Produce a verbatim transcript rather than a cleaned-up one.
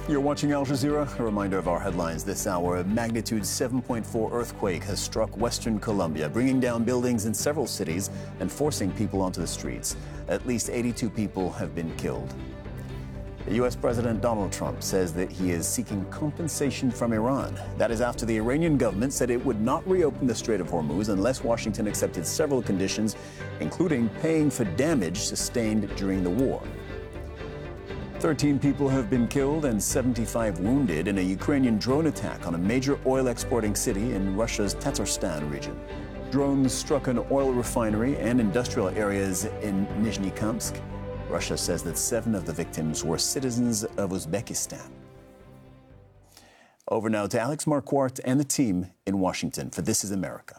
You're watching Al Jazeera. A reminder of our headlines this hour. A magnitude seven point four earthquake has struck western Colombia, bringing down buildings in several cities and forcing people onto the streets. At least eighty-two people have been killed. U S President Donald Trump says that he is seeking compensation from Iran. That is after the Iranian government said it would not reopen the Strait of Hormuz unless Washington accepted several conditions, including paying for damage sustained during the war. thirteen people have been killed and seventy-five wounded in a Ukrainian drone attack on a major oil exporting city in Russia's Tatarstan region. Drones struck an oil refinery and industrial areas in Nizhnekamsk. Russia says that seven of the victims were citizens of Uzbekistan. Over now to Alex Marquardt and the team in Washington for This is America.